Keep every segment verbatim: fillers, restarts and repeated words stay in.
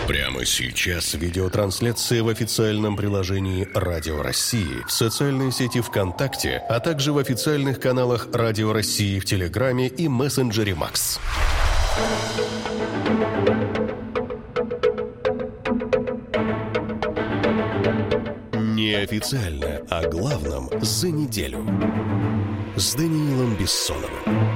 Прямо сейчас видеотрансляция в официальном приложении «Радио России», в социальной сети ВКонтакте, а также в официальных каналах «Радио России» в Телеграме и мессенджере Макс. Неофициально о главном за неделю. С Даниилом Бессоновым.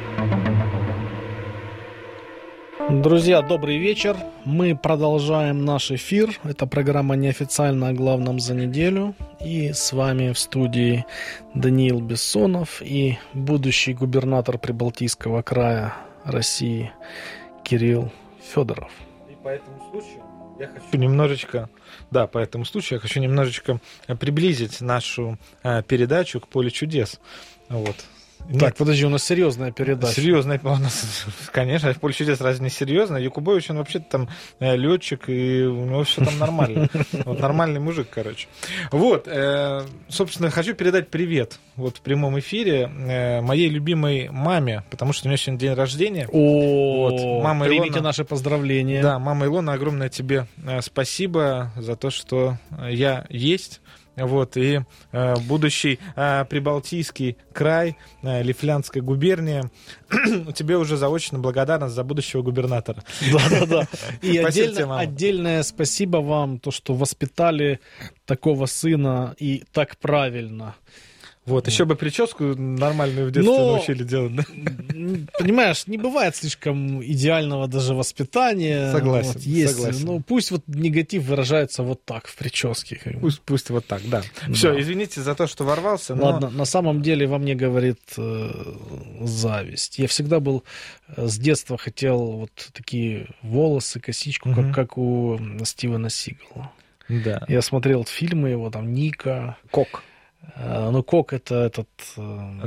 Друзья, добрый вечер. Мы продолжаем наш эфир. Это программа «Неофициально о главном за неделю». И с вами в студии Даниил Бессонов и будущий губернатор Прибалтийского края России Кирилл Федоров. И по этому случаю я хочу немножечко, да, по этому случаю я хочу немножечко приблизить нашу э, передачу к полю чудес. Вот. Так, Нет. подожди, у нас серьезная передача. Серьезная, у нас, конечно, в поле чудес разве не серьезно? Якубович, он вообще-то там летчик, и у него все там нормально. Вот, нормальный мужик, короче. Вот, э, собственно, хочу передать привет вот в прямом эфире э, моей любимой маме, потому что у нее сегодня день рождения. О, вот, мама примите Илона, наши поздравления. Да, мама Илона, огромное тебе э, спасибо за то, что я есть. Вот, и э, будущий э, Прибалтийский край, э, Лифляндская губерния, тебе уже заочно благодарность за будущего губернатора. Да-да-да. И отдельно, отдельное спасибо вам, то, что воспитали такого сына и так правильно. Вот, еще бы прическу нормальную в детстве Но, научили делать, да? Понимаешь, не бывает слишком идеального даже воспитания. Согласен, вот, есть, согласен. Ну, пусть вот негатив выражается вот так, в прическе. Пусть, пусть вот так, да. да. Все, извините за то, что ворвался. Но... Ладно, на самом деле во мне говорит э, зависть. Я всегда был, э, с детства хотел вот такие волосы, косичку, угу. как, как у Стивена Сигала. Да. Я смотрел фильмы его, там, Ника. Кок. Ну, Кок — это этот...